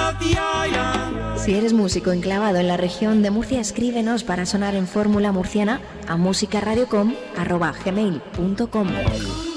Si eres músico enclavado en la región de Murcia, escríbenos para sonar en Fórmula Murciana a musicaradiocom@gmail.com.